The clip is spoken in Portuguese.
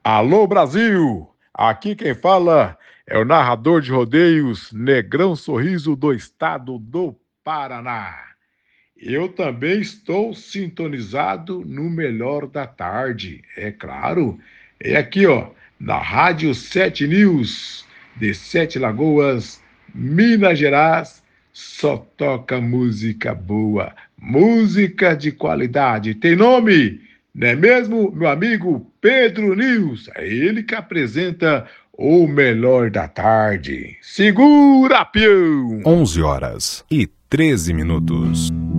Alô Brasil! Aqui quem fala é o narrador de rodeios Negrão Sorriso do estado do Paraná. Eu também estou sintonizado no melhor da tarde, é claro. É aqui, ó, na Rádio 7 News, de Sete Lagoas, Minas Gerais, só toca música boa, música de qualidade. Tem nome, não é mesmo, meu amigo Pedro News? É ele que apresenta o melhor da tarde. Segura, peão! 11 horas e 13 minutos.